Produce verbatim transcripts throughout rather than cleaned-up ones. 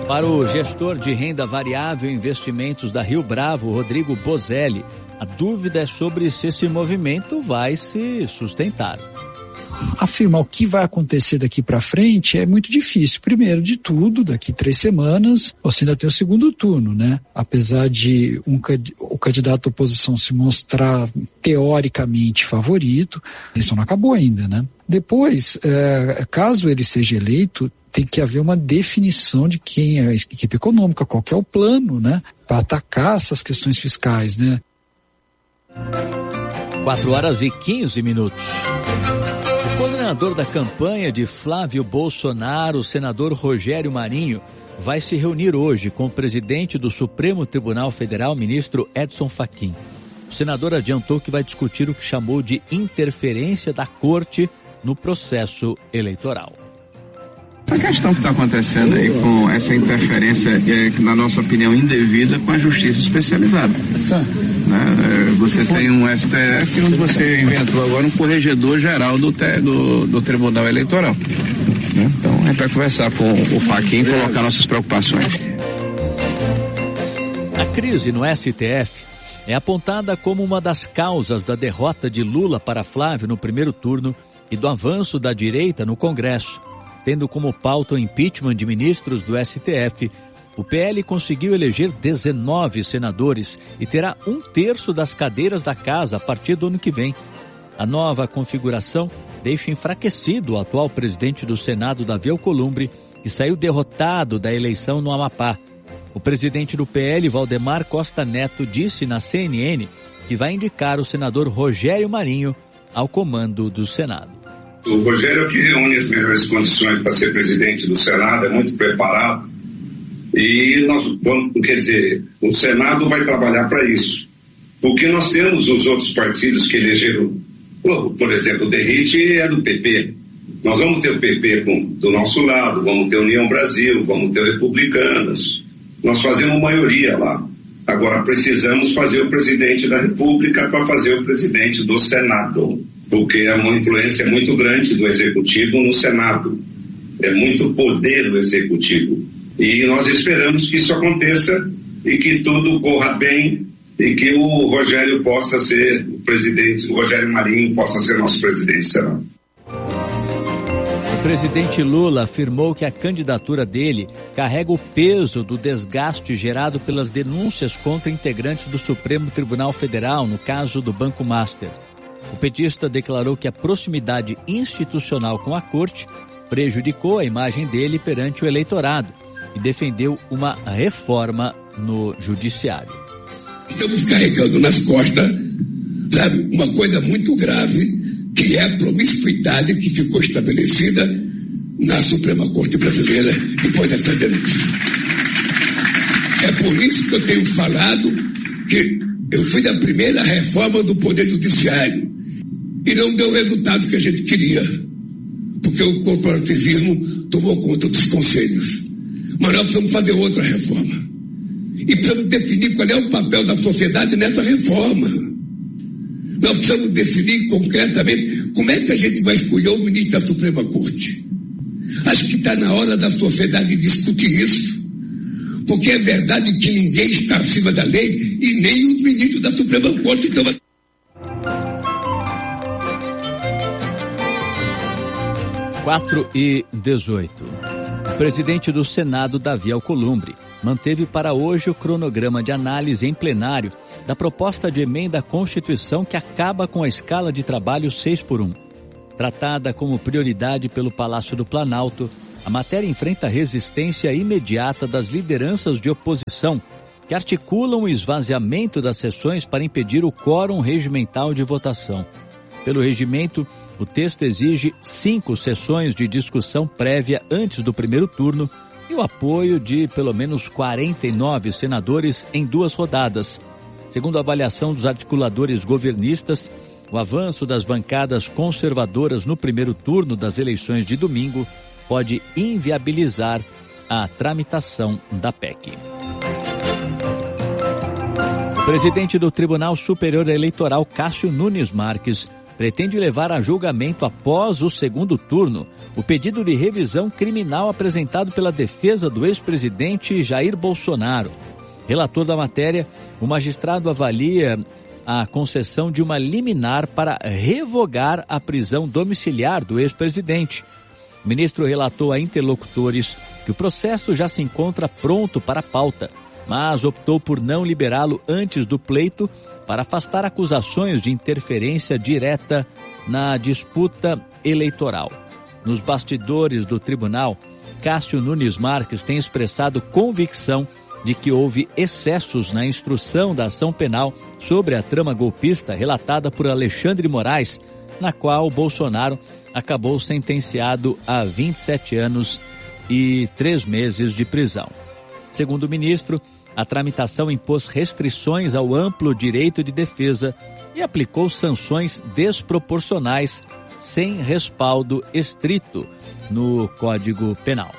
Para o gestor de renda variável e investimentos da Rio Bravo, Rodrigo Bozelli, a dúvida é sobre se esse movimento vai se sustentar. Afirmar o que vai acontecer daqui para frente é muito difícil. Primeiro de tudo, daqui três semanas, você ainda tem o segundo turno, né? Apesar de um, o candidato à oposição se mostrar teoricamente favorito, isso não acabou ainda, né? Depois, é, caso ele seja eleito, tem que haver uma definição de quem é a equipe econômica, qual que é o plano, né? Para atacar essas questões fiscais, né? quatro horas e quinze minutos. O coordenador da campanha de Flávio Bolsonaro, o senador Rogério Marinho, vai se reunir hoje com o presidente do Supremo Tribunal Federal, ministro Edson Fachin. O senador adiantou que vai discutir o que chamou de interferência da Corte no processo eleitoral. A questão que está acontecendo aí com essa interferência, é, na nossa opinião, indevida com a justiça especializada. Né? Você tem um S T F onde você inventou agora um corregedor geral do, te, do, do Tribunal Eleitoral. Né? Então a gente vai conversar com o Fachin e colocar nossas preocupações. A crise no S T F é apontada como uma das causas da derrota de Lula para Flávio no primeiro turno e do avanço da direita no Congresso. Tendo como pauta o impeachment de ministros do S T F, o P L conseguiu eleger dezenove senadores e terá um terço das cadeiras da casa a partir do ano que vem. A nova configuração deixa enfraquecido o atual presidente do Senado, Davi Alcolumbre, que saiu derrotado da eleição no Amapá. O presidente do P L, Valdemar Costa Neto, disse na C N N que vai indicar o senador Rogério Marinho ao comando do Senado. O Rogério é o que reúne as melhores condições para ser presidente do Senado, é muito preparado. E nós vamos, quer dizer, o Senado vai trabalhar para isso. Porque nós temos os outros partidos que elegeram, por exemplo, o Derrite é do P P. Nós vamos ter o P P com, do nosso lado, vamos ter União Brasil, vamos ter Republicanos. Nós fazemos maioria lá. Agora precisamos fazer o presidente da República para fazer o presidente do Senado. Porque é uma influência muito grande do Executivo no Senado. É muito poder do Executivo. E nós esperamos que isso aconteça e que tudo corra bem e que o Rogério possa ser o presidente, o Rogério Marinho possa ser nosso presidente do Senado. O presidente Lula afirmou que a candidatura dele carrega o peso do desgaste gerado pelas denúncias contra integrantes do Supremo Tribunal Federal, no caso do Banco Master. O petista declarou que a proximidade institucional com a corte prejudicou a imagem dele perante o eleitorado e defendeu uma reforma no judiciário. Estamos carregando nas costas, sabe, uma coisa muito grave, que é a promiscuidade que ficou estabelecida na Suprema Corte Brasileira depois dessa denúncia. É por isso que eu tenho falado que eu fui da primeira reforma do Poder Judiciário e não deu o resultado que a gente queria, porque o corporativismo tomou conta dos conselhos. Mas nós precisamos fazer outra reforma. E precisamos definir qual é o papel da sociedade nessa reforma. Nós precisamos definir concretamente como é que a gente vai escolher o ministro da Suprema Corte. Acho que está na hora da sociedade discutir isso. Porque é verdade que ninguém está acima da lei e nem os ministros da Suprema Corte estão. quatro e dezoito. O presidente do Senado, Davi Alcolumbre, manteve para hoje o cronograma de análise em plenário da proposta de emenda à Constituição que acaba com a escala de trabalho seis por um. Tratada como prioridade pelo Palácio do Planalto, a matéria enfrenta resistência imediata das lideranças de oposição, que articulam o esvaziamento das sessões para impedir o quórum regimental de votação. Pelo regimento, o texto exige cinco sessões de discussão prévia antes do primeiro turno e o apoio de pelo menos quarenta e nove senadores em duas rodadas. Segundo a avaliação dos articuladores governistas, o avanço das bancadas conservadoras no primeiro turno das eleições de domingo pode inviabilizar a tramitação da P E C. O presidente do Tribunal Superior Eleitoral, Cássio Nunes Marques, pretende levar a julgamento após o segundo turno o pedido de revisão criminal apresentado pela defesa do ex-presidente Jair Bolsonaro. Relator da matéria, o magistrado avalia a concessão de uma liminar para revogar a prisão domiciliar do ex-presidente. O ministro relatou a interlocutores que o processo já se encontra pronto para a pauta, mas optou por não liberá-lo antes do pleito para afastar acusações de interferência direta na disputa eleitoral. Nos bastidores do tribunal, Cássio Nunes Marques tem expressado convicção de que houve excessos na instrução da ação penal sobre a trama golpista relatada por Alexandre Moraes, na qual Bolsonaro acabou sentenciado a vinte e sete anos e três meses de prisão. Segundo o ministro, a tramitação impôs restrições ao amplo direito de defesa e aplicou sanções desproporcionais sem respaldo estrito no Código Penal.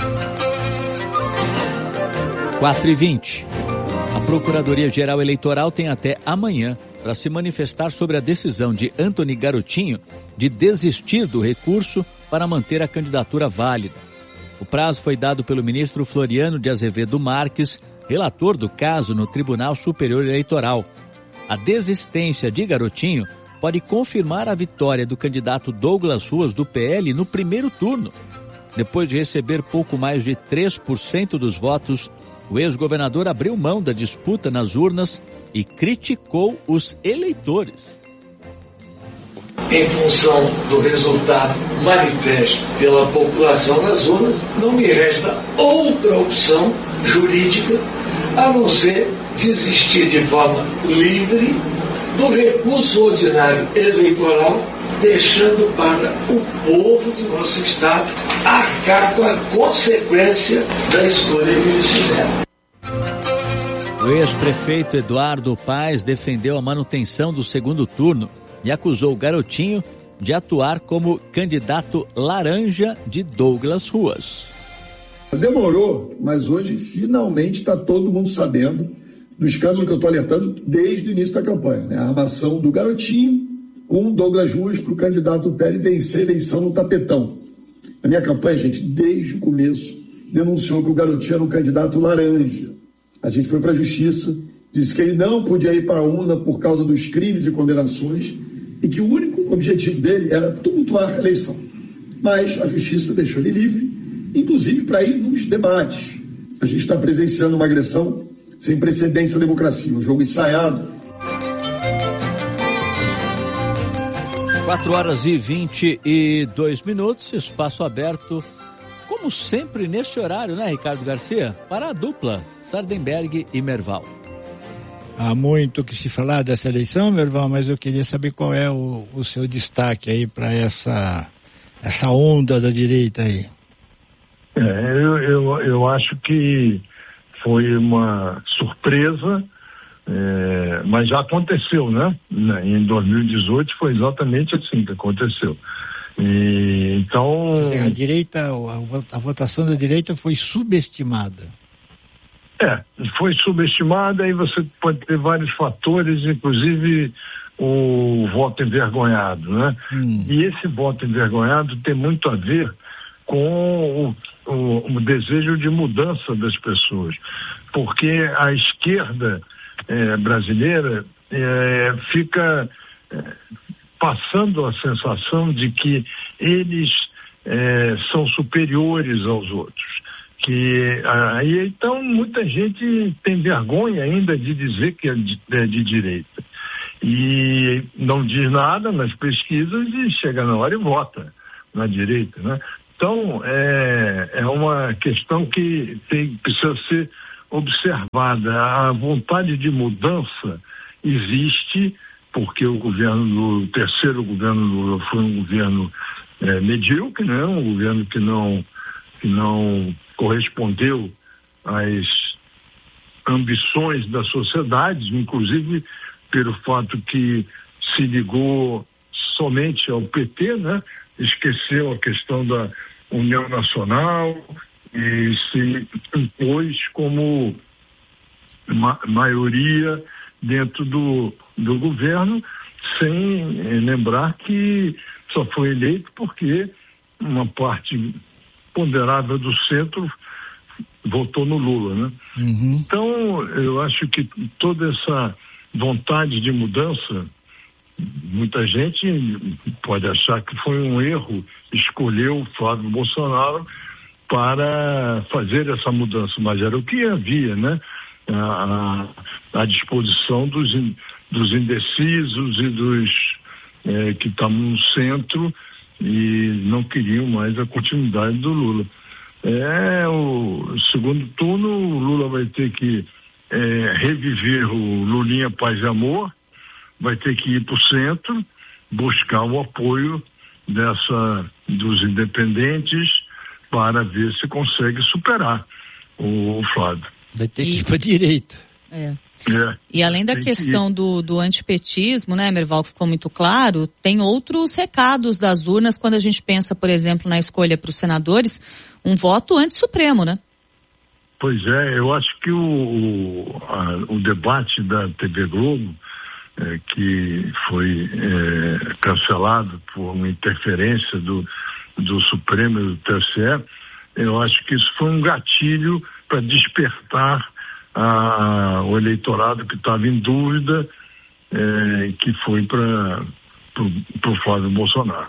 quatro e vinte. A Procuradoria-Geral Eleitoral tem até amanhã para se manifestar sobre a decisão de Antony Garotinho de desistir do recurso para manter a candidatura válida. O prazo foi dado pelo ministro Floriano de Azevedo Marques, relator do caso no Tribunal Superior Eleitoral. A desistência de Garotinho pode confirmar a vitória do candidato Douglas Ruas do P L no primeiro turno. Depois de receber pouco mais de três por cento dos votos, o ex-governador abriu mão da disputa nas urnas e criticou os eleitores. Em função do resultado manifesto pela população nas urnas, não me resta outra opção jurídica a não ser desistir de forma livre do recurso ordinário eleitoral, deixando para o povo do nosso Estado arcar com a consequência da escolha que eles fizeram. O ex-prefeito Eduardo Paes defendeu a manutenção do segundo turno e acusou o Garotinho de atuar como candidato laranja de Douglas Ruas. Demorou, mas hoje finalmente está todo mundo sabendo do escândalo que eu estou alertando desde o início da campanha, né? A armação do Garotinho com Douglas Ruas para o candidato do P L vencer a eleição no tapetão. A minha campanha, gente, desde o começo, denunciou que o Garotinho era um candidato laranja. A gente foi para a justiça, disse que ele não podia ir para a urna por causa dos crimes e condenações e que o único objetivo dele era tumultuar a eleição. Mas a justiça deixou ele livre, inclusive para ir nos debates. A gente está presenciando uma agressão sem precedentes à democracia, um jogo ensaiado. quatro horas e vinte e dois minutos, espaço aberto, como sempre neste horário, né, Ricardo Garcia? Para a dupla, Sardenberg e Merval. Há muito que se falar dessa eleição, Merval, mas eu queria saber qual é o, o seu destaque aí para essa, essa onda da direita aí. É, eu, eu, eu acho que foi uma surpresa, é, mas já aconteceu, né? Em dois mil e dezoito foi exatamente assim que aconteceu. E, então... Assim, a direita, a, a votação da direita foi subestimada. É, foi subestimada e você pode ter vários fatores, inclusive o voto envergonhado, né? Hum. E esse voto envergonhado tem muito a ver com o, o, o desejo de mudança das pessoas, porque a esquerda é, brasileira é, fica é, passando a sensação de que eles é, são superiores aos outros, que aí então muita gente tem vergonha ainda de dizer que é de, é de direita e não diz nada nas pesquisas e chega na hora e vota na direita, né? Então, é, é uma questão que tem, precisa ser observada. A vontade de mudança existe, porque o governo, o terceiro governo Lula foi um governo é, medíocre, né? Um governo que não, que não correspondeu às ambições da sociedade, inclusive pelo fato que se ligou somente ao P T, né? Esqueceu a questão da União Nacional e se impôs como ma- maioria dentro do, do governo sem eh, lembrar que só foi eleito porque uma parte ponderável do centro votou no Lula, né? Uhum. Então, eu acho que toda essa vontade de mudança, muita gente pode achar que foi um erro escolher o Flávio Bolsonaro para fazer essa mudança, mas era o que havia, né? A, a, a disposição dos, dos indecisos e dos eh, que estavam no centro e não queriam mais a continuidade do Lula. É, o segundo turno, o Lula vai ter que é, reviver o Lulinha Paz e Amor, vai ter que ir para o centro, buscar o apoio dessa, dos independentes para ver se consegue superar o, o Flávio. Vai ter que ir para a direita. É. É. E além da questão do, do antipetismo, né, Merval, que ficou muito claro, tem outros recados das urnas quando a gente pensa, por exemplo, na escolha para os senadores, um voto anti-supremo, né? Pois é, eu acho que o, o, a, o debate da T V Globo, é, que foi é, cancelado por uma interferência do, do Supremo e do T S E, eu acho que isso foi um gatilho para despertar A, o eleitorado que estava em dúvida, é, que foi para o Flávio Bolsonaro.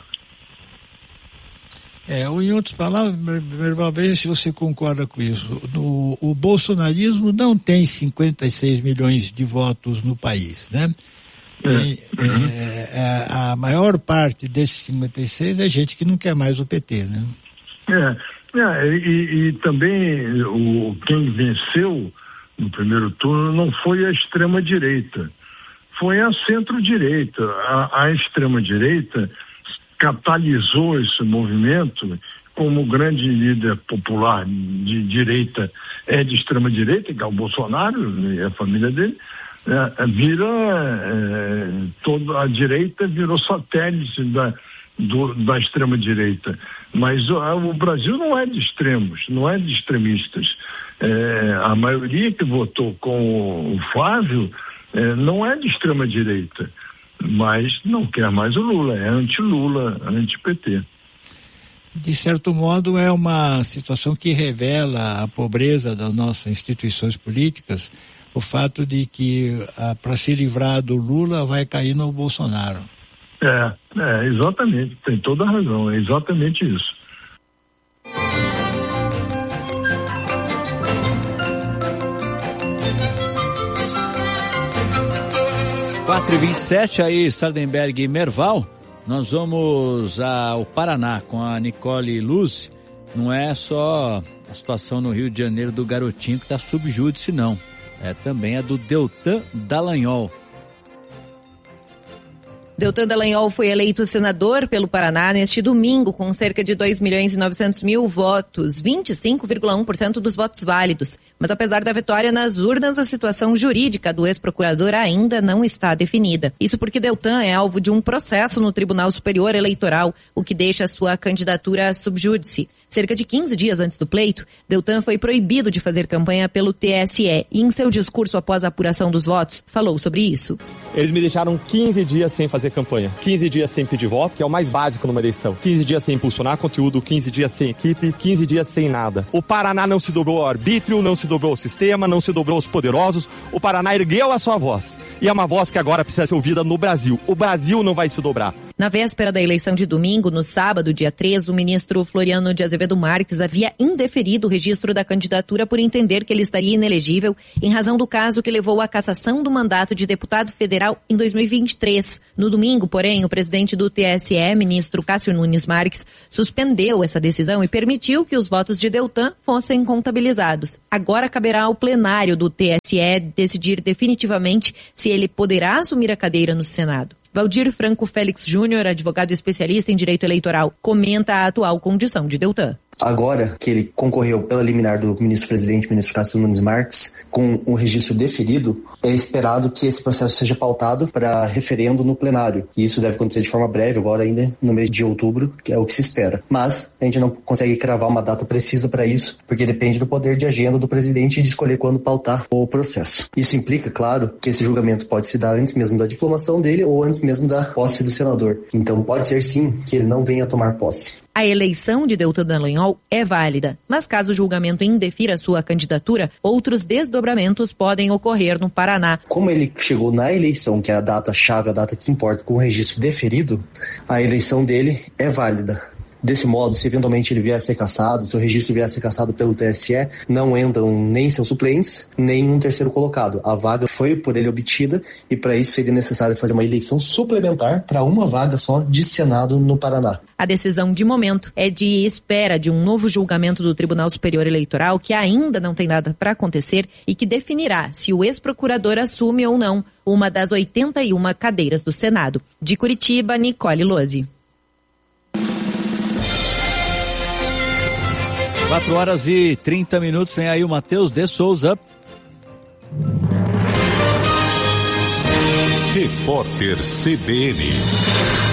É, ou em outras palavras, Merval, veja se você concorda com isso. No, o bolsonarismo não tem cinquenta e seis milhões de votos no país, né? É. E, uhum. é, a maior parte desses cinquenta e seis é gente que não quer mais o P T, né? É, é e, e também o, quem venceu no primeiro turno não foi a extrema-direita, foi a centro-direita. A, a extrema-direita catalisou esse movimento, como o grande líder popular de direita é de extrema-direita, que é o Bolsonaro e a família dele, é, vira, é, toda a direita virou satélite da, do, da extrema-direita. Mas o, o Brasil não é de extremos, não é de extremistas. É, a maioria que votou com o Flávio é, não é de extrema direita, mas não quer mais o Lula, é anti-Lula, anti-P T. De certo modo é uma situação que revela a pobreza das nossas instituições políticas, o fato de que para se livrar do Lula vai cair no Bolsonaro. É, é, exatamente, tem toda a razão, é exatamente isso. quatro e vinte e sete, aí Sardenberg e Merval, nós vamos ao Paraná com a Nicole Luz. Não é só a situação no Rio de Janeiro do garotinho que está sob júdice, não. É também a do Deltan Dallagnol. Deltan Dallagnol foi eleito senador pelo Paraná neste domingo com cerca de dois milhões e novecentos mil votos, vinte e cinco vírgula um por cento dos votos válidos. Mas apesar da vitória nas urnas, a situação jurídica do ex-procurador ainda não está definida. Isso porque Deltan é alvo de um processo no Tribunal Superior Eleitoral, o que deixa a sua candidatura sub júdice. Cerca de quinze dias antes do pleito, Deltan foi proibido de fazer campanha pelo T S E e em seu discurso após a apuração dos votos, falou sobre isso. Eles me deixaram quinze dias sem fazer campanha, quinze dias sem pedir voto, que é o mais básico numa eleição, quinze dias sem impulsionar conteúdo, quinze dias sem equipe, quinze dias sem nada. O Paraná não se dobrou ao arbítrio, não se dobrou ao sistema, não se dobrou aos poderosos, o Paraná ergueu a sua voz. E é uma voz que agora precisa ser ouvida no Brasil. O Brasil não vai se dobrar. Na véspera da eleição de domingo, no sábado, dia três, o ministro Floriano de Azevedo Marques havia indeferido o registro da candidatura por entender que ele estaria inelegível em razão do caso que levou à cassação do mandato de deputado federal em dois mil e vinte e três. No domingo, porém, o presidente do T S E, ministro Cássio Nunes Marques, suspendeu essa decisão e permitiu que os votos de Deltan fossem contabilizados. Agora caberá ao plenário do T S E decidir definitivamente se ele poderá assumir a cadeira no Senado. Valdir Franco Félix Júnior, advogado especialista em direito eleitoral, comenta a atual condição de Deltan. Agora que ele concorreu pela liminar do ministro-presidente, ministro Cássio Nunes Marques, com um registro deferido, é esperado que esse processo seja pautado para referendo no plenário. E isso deve acontecer de forma breve, agora ainda no mês de outubro, que é o que se espera. Mas a gente não consegue cravar uma data precisa para isso, porque depende do poder de agenda do presidente de escolher quando pautar o processo. Isso implica, claro, que esse julgamento pode se dar antes mesmo da diplomação dele ou antes mesmo da posse do senador. Então pode ser sim que ele não venha a tomar posse. A eleição de Deltan Dallagnol é válida, mas caso o julgamento indefira sua candidatura, outros desdobramentos podem ocorrer no Paraná. Como ele chegou na eleição, que é a data-chave, a data que importa, com o registro deferido, a eleição dele é válida. Desse modo, se eventualmente ele vier a ser cassado, se o registro vier a ser cassado pelo T S E, não entram nem seus suplentes, nem um terceiro colocado. A vaga foi por ele obtida e para isso seria necessário fazer uma eleição suplementar para uma vaga só de Senado no Paraná. A decisão de momento é de espera de um novo julgamento do Tribunal Superior Eleitoral que ainda não tem nada para acontecer e que definirá se o ex-procurador assume ou não uma das oitenta e uma cadeiras do Senado. De Curitiba, Nicole Lozzi. quatro horas e trinta minutos, vem aí o Matheus de Souza. Repórter C B N.